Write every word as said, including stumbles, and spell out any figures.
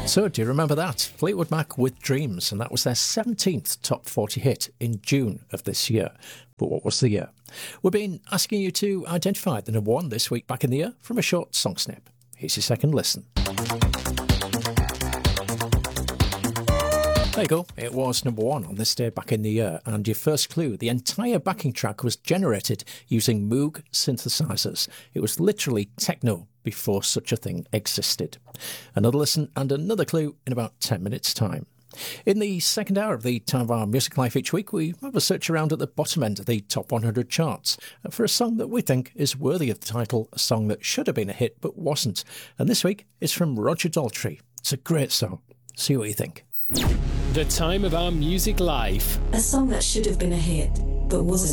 So, do you remember that? Fleetwood Mac with Dreams, and that was their seventeenth top forty hit in June of this year. But what was the year? We've been asking you to identify the number one this week back in the year from a short song snip. Here's your second listen. There you go, it was number one on this day back in the year, and your first clue, the entire backing track was generated using Moog synthesizers. It was literally techno before such a thing existed. Another listen and another clue in about ten minutes' time. In the second hour of the Time of Our Music Life each week, we have a search around at the bottom end of the top one hundred charts for a song that we think is worthy of the title, a song that should have been a hit but wasn't. And this week is from Roger Daltrey. It's a great song. See what you think. The Time of Our Music Life. A song that should have been a hit, but wasn't.